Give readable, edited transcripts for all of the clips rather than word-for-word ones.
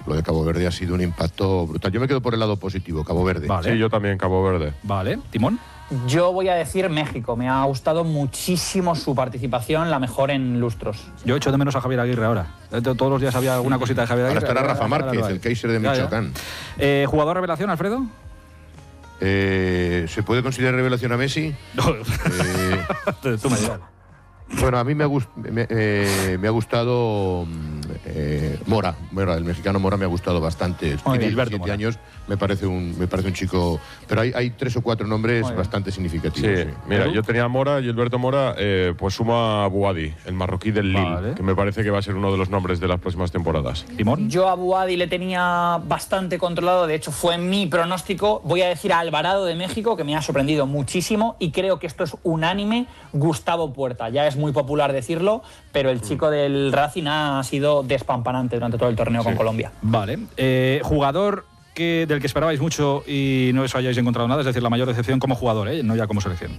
lo de Cabo Verde ha sido un impacto brutal. Yo me quedo por el lado positivo, Cabo Verde. Vale. Sí, yo también, Cabo Verde. Vale, Timón. Yo voy a decir México. Me ha gustado muchísimo su participación, la mejor en lustros. Yo echo de menos a Javier Aguirre ahora. Todos los días había alguna cosita de Javier Ahora Aguirre. estará Rafa Márquez, el Kaiser de Michoacán. ¿Jugador revelación, Alfredo? ¿Se puede considerar revelación a Messi? Tú me dirás. Bueno, a mí me ha gustado Mora, el mexicano Mora me ha gustado bastante. Tiene 17 años, me parece un chico. Pero hay 3 o 4 nombres bastante significativos. Sí, mira, yo tenía a Mora y Alberto Mora, pues sumo a Bouhaddi, el marroquí del Lille, que me parece que va a ser uno de los nombres de las próximas temporadas. ¿Timón? Yo a Bouhaddi le tenía bastante controlado, de hecho fue mi pronóstico. Voy a decir a Alvarado de México, que me ha sorprendido muchísimo, y creo que esto es unánime, Gustavo Puerta. Ya es muy popular decirlo, pero el chico del Racing ha sido despampanante durante todo el torneo con Colombia. Vale. Jugador del que esperabais mucho y no os hayáis encontrado nada, es decir, la mayor decepción como jugador, no ya como selección.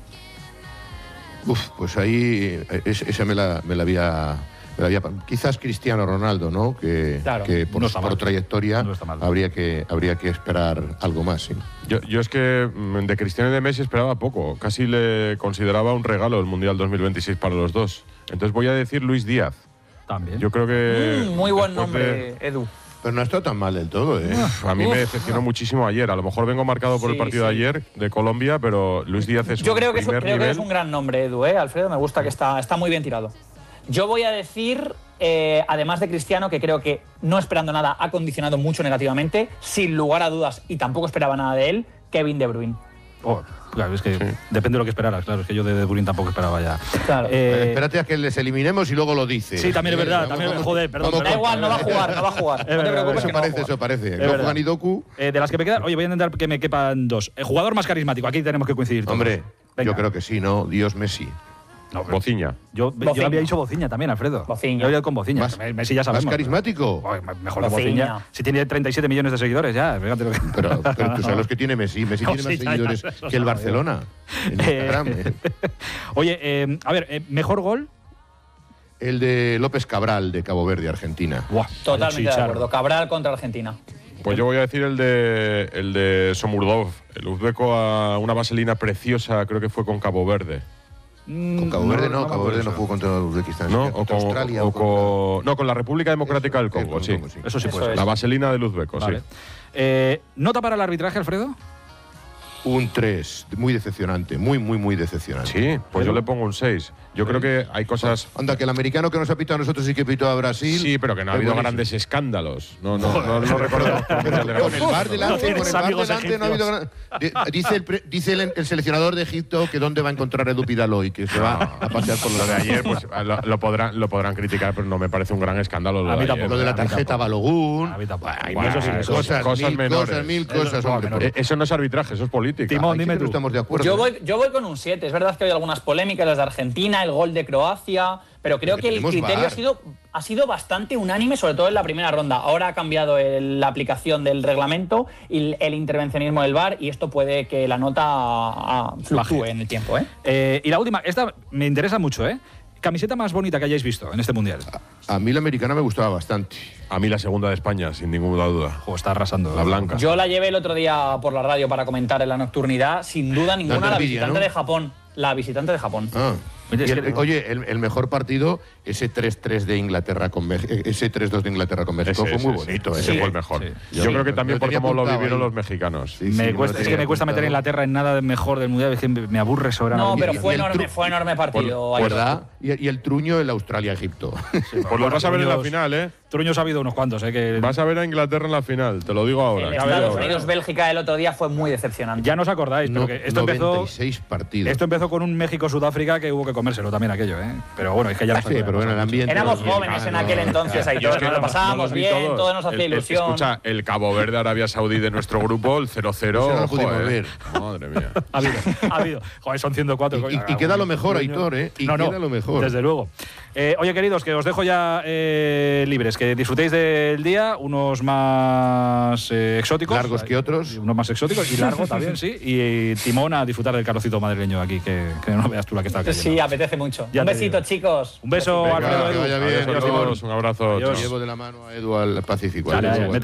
Pues ahí esa me la había quizás Cristiano Ronaldo, ¿no? Que por, no por trayectoria no habría que esperar algo más. ¿Sí? Yo es que de Cristiano y de Messi esperaba poco. Casi le consideraba un regalo el Mundial 2026 para los dos. Entonces voy a decir Luis Díaz. También. Yo creo que muy buen nombre, Edu. Pero no ha estado tan mal del todo, ¿eh? A mí me decepcionó muchísimo ayer. A lo mejor vengo marcado por el partido de ayer de Colombia, pero Luis Díaz es creo que es un gran nombre, Edu, Alfredo. Me gusta que está muy bien tirado. Yo voy a decir, además de Cristiano, que creo que, no esperando nada, ha condicionado mucho negativamente, sin lugar a dudas, y tampoco esperaba nada de él, Kevin De Bruyne. Claro, es que depende de lo que esperaras. Claro, es que yo de De Bruyne tampoco esperaba ya. Claro. Espérate a que les eliminemos y luego lo dices. Sí, también es verdad. Joder, perdón. Da igual, no va a jugar. No te preocupes. Eso parece. No juega ni Doku. De las que me quedan, oye, voy a intentar que me quepan 2. Jugador más carismático, aquí tenemos que coincidir todos. Hombre, yo creo que sí, ¿no? Dios Messi. No, Bociña. Yo había dicho Bociña también, Alfredo. Bociña. Yo había ido con Bociña. Messi ya sabemos. ¿Más carismático? Mejor que Bociña. Si tiene 37 millones de seguidores ya, fíjate lo que... Pero tú sabes los que tiene Messi. Messi tiene más seguidores que el Barcelona en Instagram. Oye, a ver, ¿mejor gol? El de López Cabral, de Cabo Verde, Argentina. Totalmente de acuerdo. Cabral contra Argentina. Pues yo voy a decir el de Somurdov, el uzbeco, a una vaselina preciosa, creo que fue con Cabo Verde. Con Cabo Verde no, Cabo Verde no jugó contra Uzbekistán. No, o con Australia. No, con la República Democrática del Congo, sí. Eso sí puede ser. La vaselina del uzbeco, vale. Sí. ¿Nota para el arbitraje, Alfredo? Un 3, muy decepcionante, muy decepcionante. Sí, pues yo le pongo un 6. Yo creo que hay cosas... Anda, que el americano que nos ha pitado a nosotros sí que pitó a Brasil. Sí, pero que no ha habido grandes escándalos. No recuerdo. Con el VAR delante, no ha habido dice el seleccionador de Egipto que dónde va a encontrar Edu Pidaloy, que se va a pasear por lo de ayer, pues lo podrán criticar, pero no me parece un gran escándalo. A mí tampoco. Lo de la tarjeta Balogun. Mil cosas, hombre. Eso no es arbitraje, eso es política. Timón, dime tú. Estamos de acuerdo. Yo voy con un 7. Es verdad que hay algunas polémicas, las de Argentina, el gol de Croacia, pero creo que el criterio ha sido bastante unánime, sobre todo en la primera ronda. Ahora ha cambiado la aplicación del reglamento y el intervencionismo del VAR, y esto puede que la nota fluctúe en el tiempo. Y la última, esta me interesa mucho, ¿Camiseta más bonita que hayáis visto en este Mundial? A mí la americana me gustaba bastante. A mí la segunda de España, sin ninguna duda. Está arrasando. La blanca. Yo la llevé el otro día por la radio para comentar en la nocturnidad. Sin duda ninguna, la visitante de Japón. La visitante de Japón. Oye, el mejor partido, ese 3-3 de Inglaterra con México, ese 3-2 de Inglaterra con México fue muy bonito. Ese fue el mejor. Sí. Yo creo que también por cómo lo vivieron los mexicanos. Me cuesta meter a Inglaterra en nada mejor del Mundial, es que me aburre soberanamente. No, pero fue enorme partido. ¿Verdad? Y el truño en Australia-Egipto. Pues lo vas a ver en la final, Truños ha habido unos cuantos, que... Vas a ver a Inglaterra en la final, te lo digo ahora. Estados Unidos-Bélgica el otro día fue muy decepcionante. Ya no os acordáis, pero que esto 96 partidos. Esto empezó con un México-Sudáfrica que hubo que comérselo también aquello, Pero bueno, es que ya no pero bueno, el ambiente... Éramos jóvenes en aquel entonces, ahí todos nos lo pasábamos bien, todo nos hacía ilusión. Escucha, el Cabo Verde, Arabia Saudí de nuestro grupo, el 0-0... No pudimos ver. Madre mía. Ha habido. Joder, son 104. Y queda lo mejor, Aitor, queda lo mejor. Desde luego. Oye, queridos, que os dejo ya libres, que disfrutéis del día, unos más exóticos. Largos que otros. Unos más exóticos y largo también, sí. Y Timón a disfrutar del calorcito madrileño aquí, que no veas tú la que está cayendo. Sí, apetece mucho. Un besito, chicos. Un beso, Alfredo. Que vaya bien. Un abrazo. Llevo de la mano a Edu al Pacífico.